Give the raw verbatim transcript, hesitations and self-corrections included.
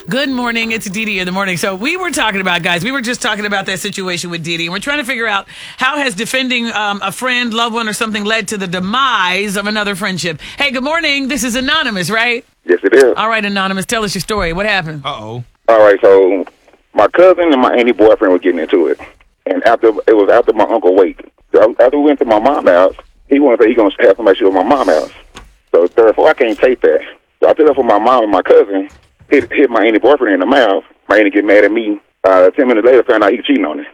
Good morning. It's Dee Dee in the morning. So we were talking about, guys, we were just talking about that situation with Dee Dee. And we're trying to figure out how has defending um, a friend, loved one, or something led to the demise of another friendship. Hey, good morning. This is Anonymous, right? Yes, it is. All right, Anonymous, tell us your story. What happened? Uh-oh. All right, so my cousin and my auntie boyfriend were getting into it. And after it was after my uncle wake. So after we went to my mom's house, he wanted to say he going to have somebody show at my mom's house. So therefore, I can't take that. So I took it for my mom and my cousin, hit, hit my auntie boyfriend in the mouth. My auntie get mad at me. Uh, ten minutes later, found out he was cheating on her.